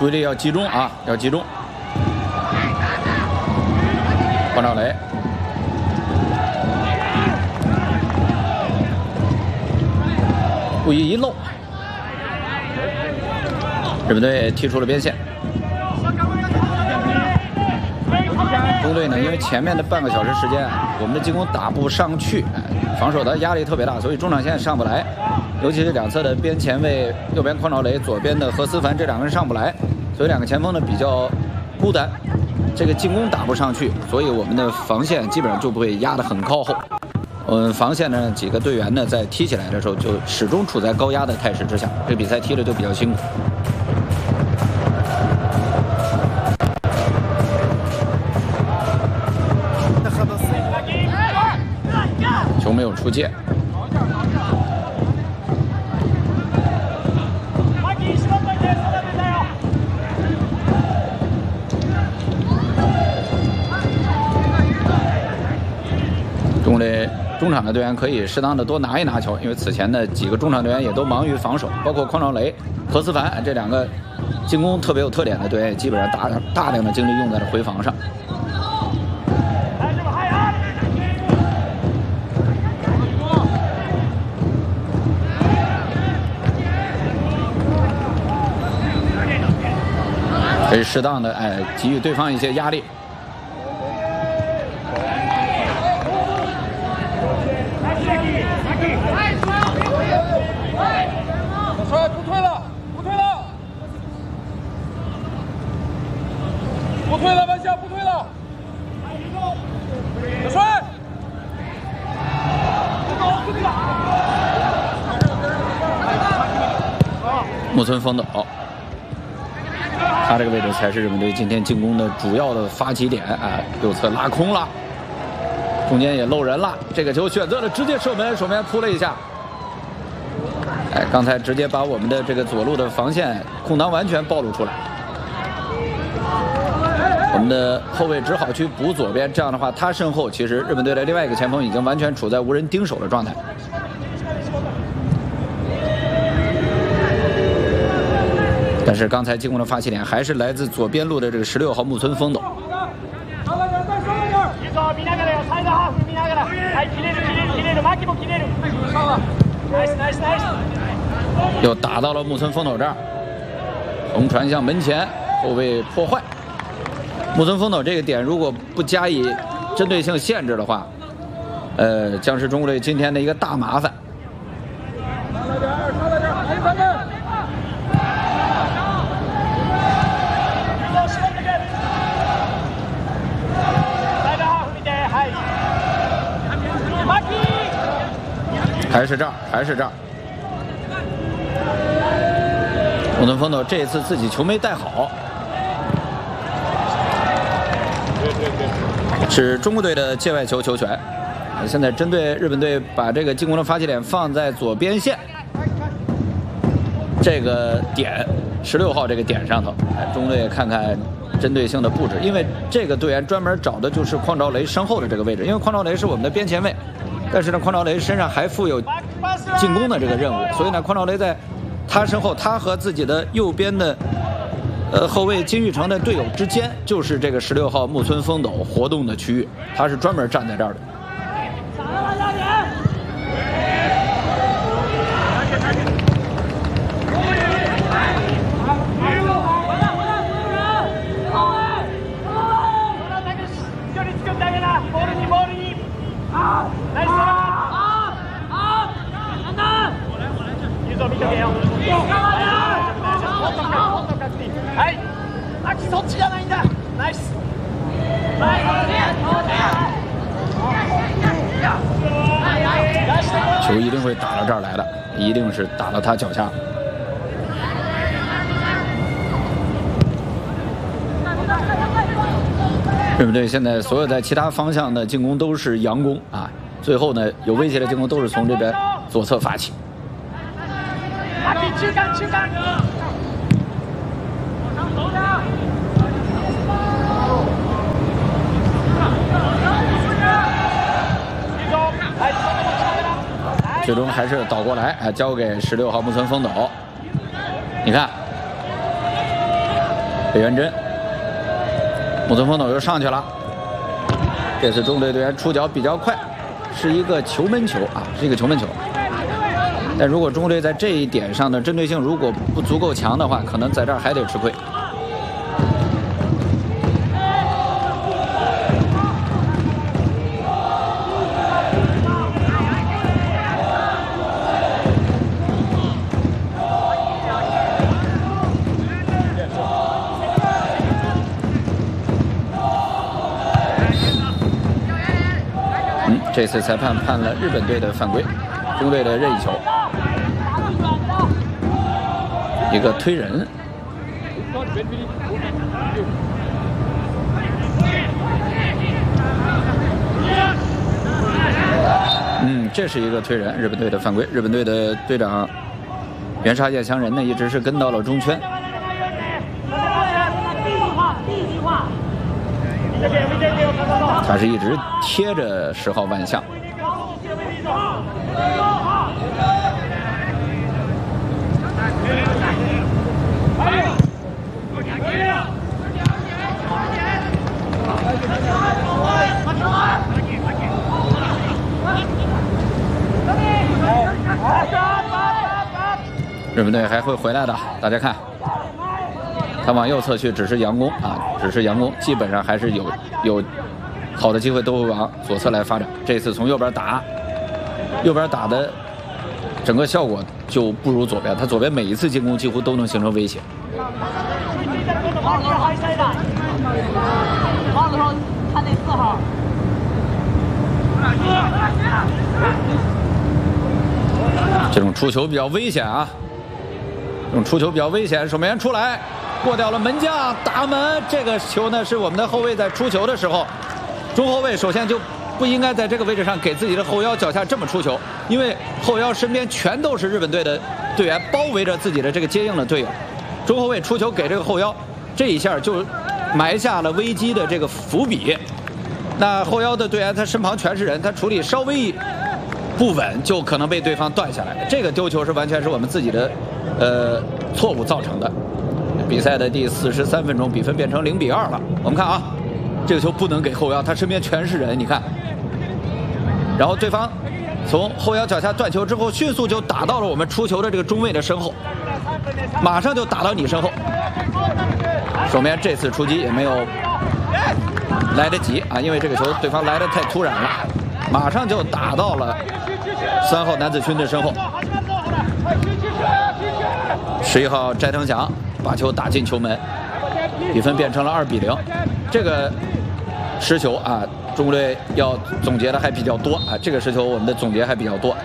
注意力要集中啊，要集中。黄兆雷，故意一漏，日本队踢出了边线。中队呢，因为前面的半个小时时间啊，我们的进攻打不上去，防守的压力特别大，所以中场线上不来，尤其是两侧的边前卫，右边匡兆雷，左边的何思凡，这两个人上不来，所以两个前锋呢比较孤单。这个进攻打不上去，所以我们的防线基本上就不会压得很靠后。防线呢几个队员呢在踢起来的时候就始终处在高压的态势之下，这比赛踢的就比较辛苦。球没有出界。中场的队员可以适当的多拿一拿球，因为此前的几个中场队员也都忙于防守，包括匡兆雷、何思凡这两个进攻特别有特点的队员，基本上大量的精力用在了回防上。可以适当的给予对方一些压力。 不退了，万夏不退了。小帅， 木村丰斗，他这个位置才是日本队今天进攻的主要的发起点啊！右侧拉空了，中间也漏人了，这个球选择了直接射门，手面扑了一下。刚才直接把我们的这个左路的防线空当完全暴露出来。我们的后卫只好去补左边，这样的话，他身后其实日本队的另外一个前锋已经完全处在无人盯守的状态。但是刚才进攻的发起点还是来自左边路的这个16号木村丰斗。又打到了木村丰斗这儿，红传向门前，后卫破坏。木村丰斗这个点如果不加以针对性限制的话，将是中国队今天的一个大麻烦。还是这儿，还是这儿。木村丰斗这一次自己球没带好。是中国队的界外球球权，现在针对日本队把这个进攻的发起点放在左边线这个点，16号这个点上头，中国队看看针对性的布置，因为这个队员专门找的就是匡兆雷身后的这个位置，因为匡兆雷是我们的边前卫，但是呢，匡兆雷身上还负有进攻的这个任务，所以呢，匡兆雷在他身后，他和自己的右边的后卫金玉成的队友之间，就是这个16号木村丰斗活动的区域，他是专门站在这儿的。球一定会打到这儿来的，一定是打到他脚下。日本队现在所有在其他方向的进攻都是佯攻啊，最后呢有威胁的进攻都是从这边左侧发起。最终还是倒过来，交给16号木村丰斗。你看， 北元真，木村丰斗又上去了。这次中队队员出脚比较快，是一个球门球啊，是一个球门球。但如果中国队在这一点上的针对性如果不足够强的话，可能在这儿还得吃亏。这次裁判判了日本队的犯规，中队的任意球，一个推人。这是一个推人，日本队的犯规。日本队的队长原沙叶强人呢，一直是跟到了中圈。他是一直贴着10号万象。日本队还会回来的，大家看。他往右侧去，只是佯攻啊，只是佯攻，基本上还是有好的机会都会往左侧来发展。这次从右边打，右边打的整个效果就不如左边，他左边每一次进攻几乎都能形成威胁。这种出球比较危险啊，这种出球比较危险，守门员出来。过掉了门将，打门。这个球呢，是我们的后卫在出球的时候，中后卫首先就不应该在这个位置上给自己的后腰脚下这么出球，因为后腰身边全都是日本队的队员包围着自己的这个接应的队友。中后卫出球给这个后腰，这一下就埋下了危机的这个伏笔。那后腰的队员他身旁全是人，他处理稍微不稳，就可能被对方断下来。这个丢球是完全是我们自己的错误造成的。比赛的第43分钟，比分变成0-2了。我们看啊，这个球不能给后腰，他身边全是人，你看。然后对方从后腰脚下断球之后，迅速就打到了我们出球的这个中卫的身后，马上就打到你身后。守门员这次出击也没有来得及啊，因为这个球对方来得太突然了，马上就打到了3号南子勋的身后。11号斋藤翔把球打进球门，比分变成了2-0。这个失球啊，中国队要总结的还比较多啊，这个失球我们的总结还比较多。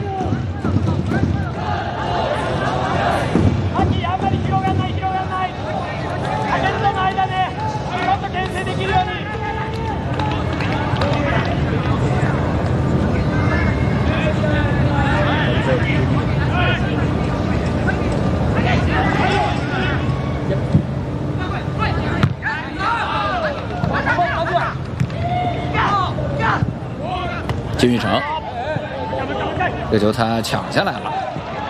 金玉成，这球他抢下来了，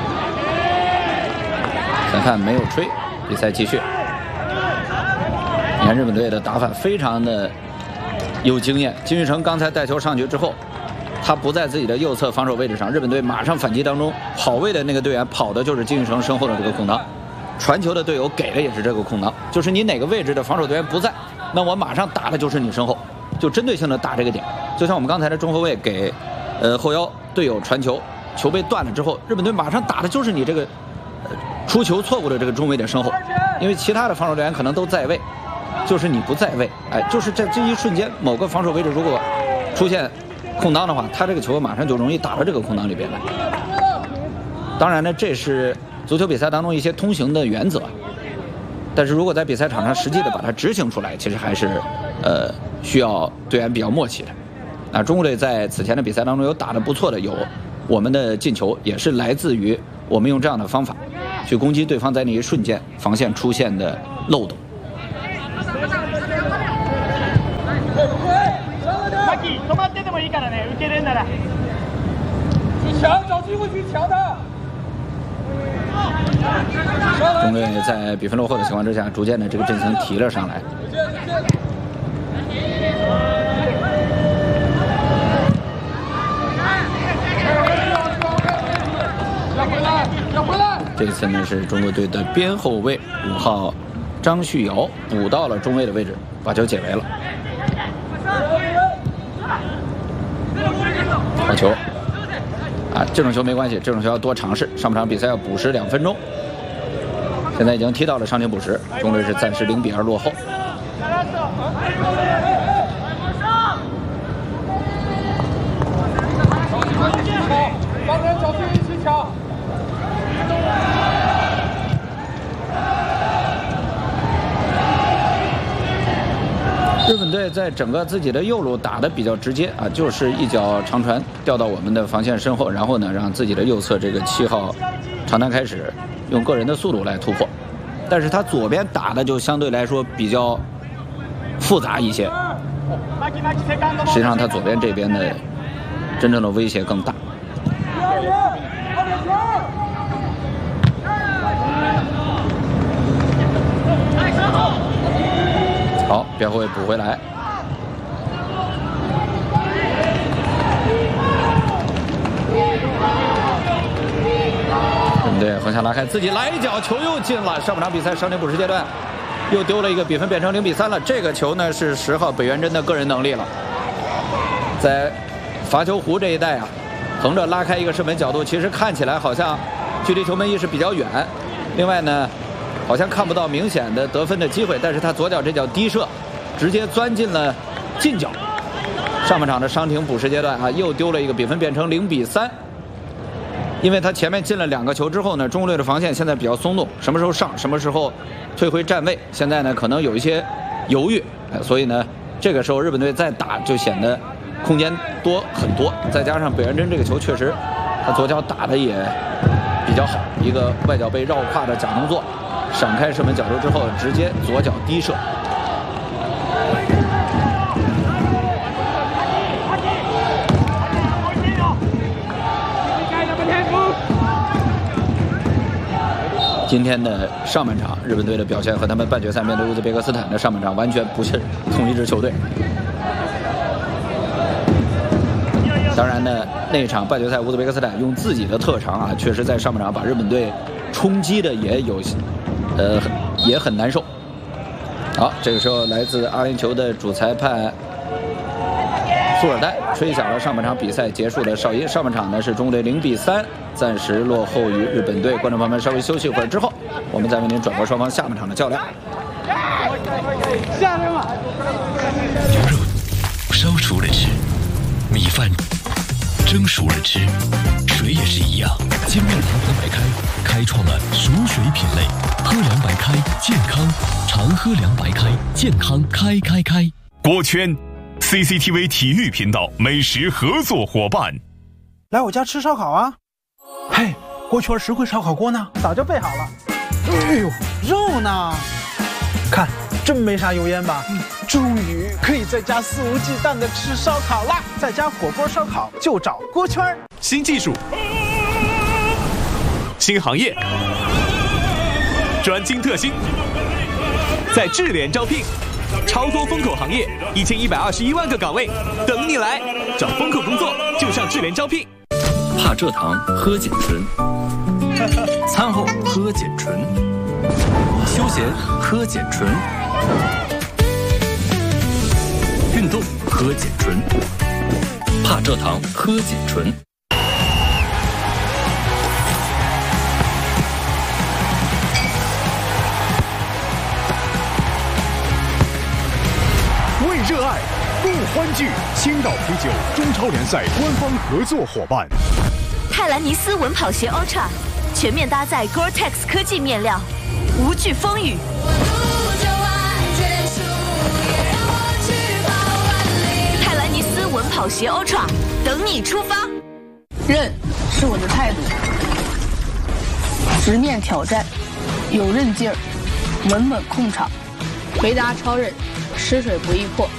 裁判没有吹，比赛继续。你看日本队的打法非常的有经验。金玉成刚才带球上去之后，他不在自己的右侧防守位置上，日本队马上反击当中，跑位的那个队员跑的就是金玉成身后的这个空当，传球的队友给的也是这个空当，就是你哪个位置的防守队员不在，那我马上打的就是你身后，就针对性的打这个点。就像我们刚才的中后卫给后腰队友传球，球被断了之后，日本队马上打的就是你这个出球错误的这个中卫的身后，因为其他的防守队员可能都在位，就是你不在位，哎，就是在这一瞬间某个防守位置如果出现空当的话，他这个球马上就容易打到这个空当里边来。当然呢，这是足球比赛当中一些通行的原则，但是如果在比赛场上实际的把它执行出来，其实还是需要队员比较默契的。那中国队在此前的比赛当中有打得不错的，有我们的进球也是来自于我们用这样的方法去攻击对方在那一瞬间防线出现的漏洞。 止まっててもいいからね、受けれんなら。去抢，找机会去抢他。 中队在比分落后的情况之下，逐渐的这个阵型提了上来。这次呢是中国队的边后卫5号张旭尧补到了中卫的位置，把球解围了。好球！啊，这种球没关系，这种球要多尝试。上半场比赛要补时2分钟，现在已经踢到了伤停补时，中队是暂时0比2落后。 帮人小心一起抢。 日本队在整个自己的右路打得比较直接啊，就是一脚长传掉到我们的防线身后，然后呢让自己的右侧这个7号长滩开始用个人的速度来突破，但是他左边打的就相对来说比较复杂一些，实际上他左边这边的真正的威胁更大。好，边后卫补回来。日本队横向拉开，自己来一脚，球又进了。上半场比赛伤停补时阶段，又丢了一个，比分变成0比3了。这个球呢是10号北原真的个人能力了，在罚球弧这一带啊，横着拉开一个射门角度，其实看起来好像距离球门翼是比较远。另外呢，好像看不到明显的得分的机会，但是他左脚这脚低射，直接钻进了近角。上半场的伤停补时阶段啊，又丢了一个，比分变成0比3。因为他前面进了2个球之后呢，中国队的防线现在比较松动，什么时候上，什么时候退回站位，现在呢可能有一些犹豫，所以呢这个时候日本队再打就显得空间多很多。再加上北原真这个球确实他左脚打的也比较好，一个外脚背绕胯的假动作，闪开射门角度之后，直接左脚低射。今天的上半场，日本队的表现和他们半决赛面对乌兹别克斯坦的上半场完全不是同一支球队。当然呢，那场半决赛乌兹别克斯坦用自己的特长啊，确实在上半场把日本队冲击的也很难受。好，这个时候来自阿联酋的主裁判苏尔丹吹响了上半场比赛结束的哨音。上半场呢是中国队0比3，暂时落后于日本队。观众朋友们稍微休息一会儿之后，我们再为您转播双方下半场的较量。 下面嘛， 牛肉烧熟了吃，米饭蒸熟了吃，水也是一样。精酿堂皇白开开创了熟水品类，喝凉白开健康，常喝凉白开健康开。 锅圈 CCTV 体育频道美食合作伙伴， 来我家吃烧烤啊！嘿，锅圈实惠烧烤锅呢？早就备好了。哎呦，肉呢？看，真没啥油烟吧？终于可以在家肆无忌惮的吃烧烤啦！在家火锅烧烤就找锅圈。 新技术，新行业，专精特新，在智联招聘。超多风口行业，1121万个岗位等你来，找风口工作就上智联招聘。 帕蔗糖喝碱醇，餐后喝碱醇，休闲喝碱醇，运动喝碱醇，帕蔗糖喝碱醇。 热爱共欢聚，青岛啤酒中超联赛官方合作伙伴。 泰兰尼斯稳跑鞋 Ultra 全面搭载 Gore-Tex 科技面料，无惧风雨。泰兰尼斯稳跑鞋 Ultra 等你出发。 韧是我的态度，直面挑战，有韧劲儿，稳控场，回答超韧，吃水不易破。